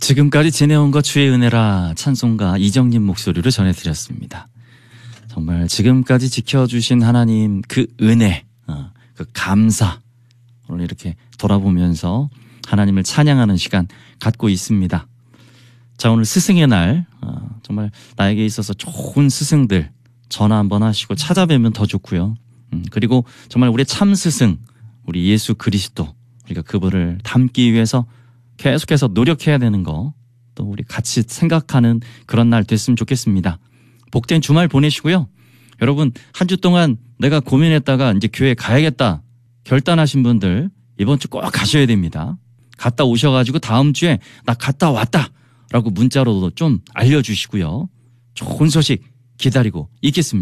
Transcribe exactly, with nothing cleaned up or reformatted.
지금까지 지내온 것 주의 은혜라 찬송가 이정님 목소리로 전해드렸습니다. 정말 지금까지 지켜주신 하나님 그 은혜, 어, 그 감사, 오늘 이렇게 돌아보면서 하나님을 찬양하는 시간 갖고 있습니다. 자, 오늘 스승의 날, 어, 정말 나에게 있어서 좋은 스승들 전화 한번 하시고 찾아뵈면 더 좋고요. 음, 그리고 정말 우리 참 스승, 우리 예수 그리스도, 우리가 그분을 닮기 위해서 계속해서 노력해야 되는 거, 또 우리 같이 생각하는 그런 날 됐으면 좋겠습니다. 복된 주말 보내시고요. 여러분, 한 주 동안 내가 고민했다가 이제 교회 가야겠다 결단하신 분들 이번 주 꼭 가셔야 됩니다. 갔다 오셔가지고 다음 주에 나 갔다 왔다 라고 문자로도 좀 알려주시고요. 좋은 소식 기다리고 있겠습니다.